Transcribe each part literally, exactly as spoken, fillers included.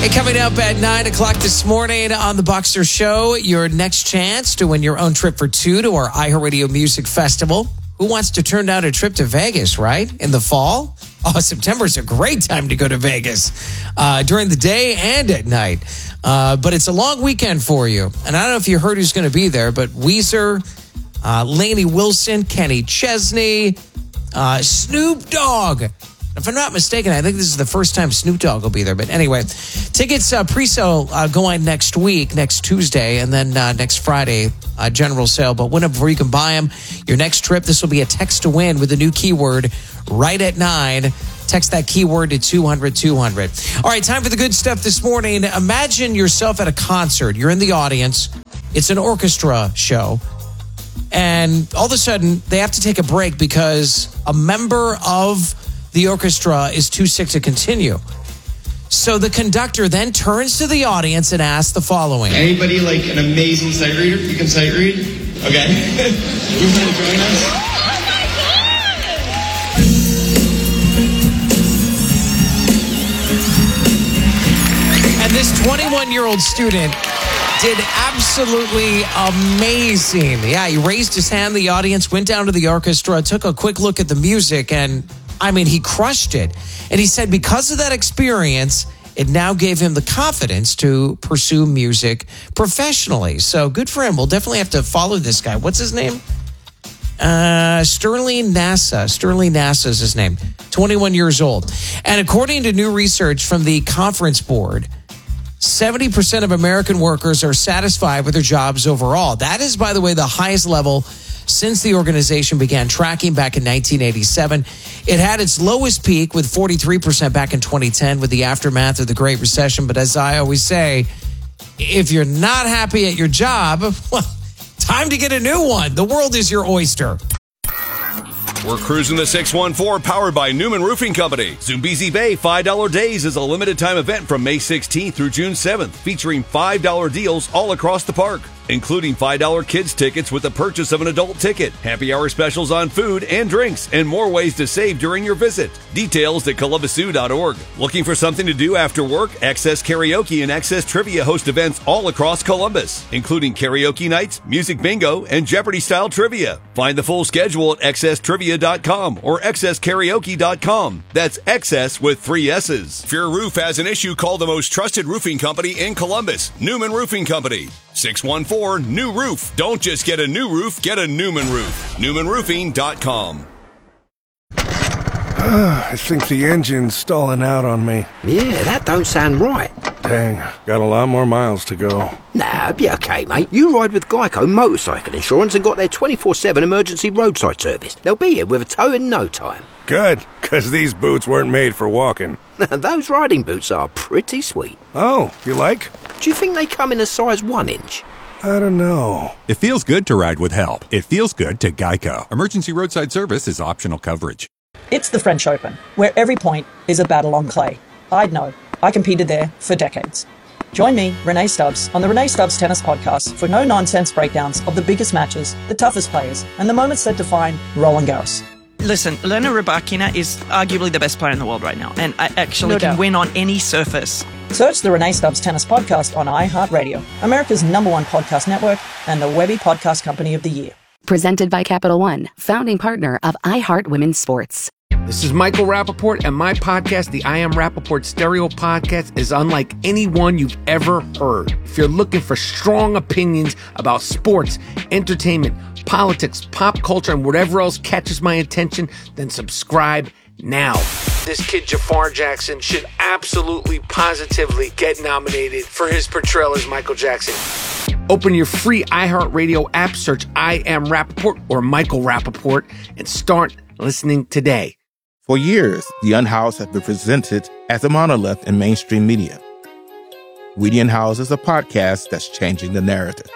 Hey, coming up at nine o'clock this morning on The Boxer Show, your next chance to win your own trip for two to our iHeartRadio Music Festival. Who wants to turn down a trip to Vegas, right? In the fall? Oh, September's a great time to go to Vegas uh, during the day and at night. Uh, but it's a long weekend for you. And I don't know if you heard who's going to be there, but Weezer, uh, Lainey Wilson, Kenny Chesney, uh, Snoop Dogg. If I'm not mistaken, I think this is the first time Snoop Dogg will be there. But anyway, tickets uh, pre-sale uh, go on next week, next Tuesday, and then uh, next Friday, uh, general sale. But win them before you can buy them. Your next trip, this will be a text to win with a new keyword right at nine. Text that keyword to two hundred two hundred. All right, time for the good stuff this morning. Imagine yourself at a concert. You're in the audience. It's an orchestra show. And all of a sudden, they have to take a break because a member of the orchestra is too sick to continue. So the conductor then turns to the audience and asks the following. Anybody like an amazing sight reader? You can sight read? Okay. You want to join us? Oh my God! And this twenty-one-year-old student did absolutely amazing. Yeah, he raised his hand. The audience went down to the orchestra, took a quick look at the music, and I mean, he crushed it. And he said because of that experience, it now gave him the confidence to pursue music professionally. So good for him. We'll definitely have to follow this guy. What's his name? Uh, Sterling Nasa. Sterling Nasa is his name. twenty-one years old. And according to new research from the Conference Board, seventy percent of American workers are satisfied with their jobs overall. That is, by the way, the highest level since the organization began tracking back in nineteen eighty-seven. It had its lowest peak with forty-three percent back in twenty ten with the aftermath of the Great Recession. But as I always say, if you're not happy at your job, well, time to get a new one. The world is your oyster. We're cruising the six one four, powered by Newman Roofing Company. Zumbizi Bay five dollar Days is a limited-time event from May sixteenth through June seventh, featuring five dollar deals all across the park, including five dollar kids tickets with the purchase of an adult ticket, happy hour specials on food and drinks, and more ways to save during your visit. Details at columbus zoo dot org. Looking for something to do after work? Access Karaoke and Access Trivia host events all across Columbus, including karaoke nights, music bingo, and Jeopardy-style trivia. Find the full schedule at access trivia dot com or access karaoke dot com. That's Excess with three S's. If your roof has an issue, call the most trusted roofing company in Columbus, Newman Roofing Company. six one four, new roof. Don't just get a new roof, get a Newman roof. newman roofing dot com. I think the engine's stalling out on me. Yeah, that don't sound right. Dang, got a lot more miles to go. Nah, be okay, mate. You ride with Geico Motorcycle Insurance and got their twenty-four seven emergency roadside service. They'll be here with a tow in no time. Good, because these boots weren't made for walking. Those riding boots are pretty sweet. Oh, you like? Do you think they come in a size one inch? I don't know. It feels good to ride with help. It feels good to Geico. Emergency roadside service is optional coverage. It's the French Open, where every point is a battle on clay. I'd know. I competed there for decades. Join me, Renee Stubbs, on the Renee Stubbs Tennis Podcast for no-nonsense breakdowns of the biggest matches, the toughest players, and the moments that define Roland Garros. Listen, Elena Rybakina is arguably the best player in the world right now, and I actually No can doubt. win on any surface. Search the Renee Stubbs Tennis Podcast on iHeartRadio, America's number one podcast network, and the Webby Podcast Company of the Year. Presented by Capital One, founding partner of iHeart Women's Sports. This is Michael Rappaport, and my podcast, the I Am Rappaport Stereo Podcast, is unlike any one you've ever heard. If you're looking for strong opinions about sports, entertainment, politics, pop culture, and whatever else catches my attention, then subscribe now. This kid, Jafar Jackson, should absolutely, positively get nominated for his portrayal as Michael Jackson. Open your free iHeartRadio app, search I Am Rappaport or Michael Rappaport, and start listening today. For years, The Unhoused has been presented as a monolith in mainstream media. We The Unhoused is a podcast that's changing the narrative.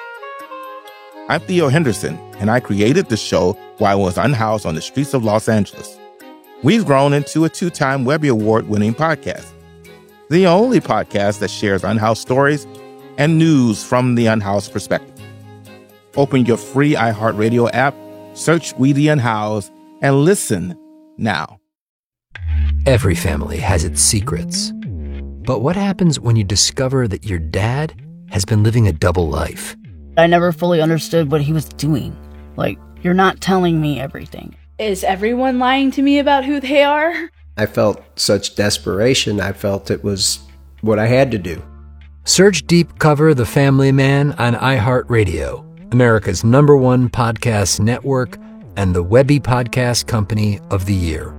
I'm Theo Henderson, and I created the show while I was unhoused on the streets of Los Angeles. We've grown into a two-time Webby Award-winning podcast, the only podcast that shares unhoused stories and news from the unhoused perspective. Open your free iHeartRadio app, search We The Unhoused, and listen now. Every family has its secrets. But what happens when you discover that your dad has been living a double life? I never fully understood what he was doing. Like, you're not telling me everything. Is everyone lying to me about who they are? I felt such desperation. I felt it was what I had to do. Search Deep Cover The Family Man on iHeartRadio, America's number one podcast network and the Webby Podcast Company of the Year.